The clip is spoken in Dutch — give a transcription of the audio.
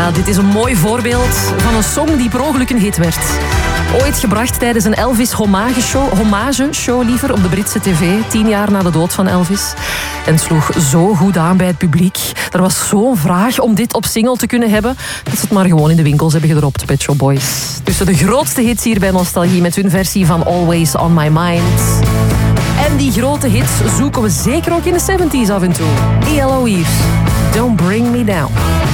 Ja, dit is een mooi voorbeeld van een song die per ongeluk een hit werd. Ooit gebracht tijdens een Elvis hommageshow liever, op de Britse tv, 10 jaar na de dood van Elvis. En sloeg zo goed aan bij het publiek. Er was zo'n vraag om dit op single te kunnen hebben, dat ze het maar gewoon in de winkels hebben gedropt, Pet Shop Boys. Tussen de grootste hits hier bij Nostalgie met hun versie van Always on My Mind. En die grote hits zoeken we zeker ook in de 70s af en toe. ELO hier. Don't Bring Me Down.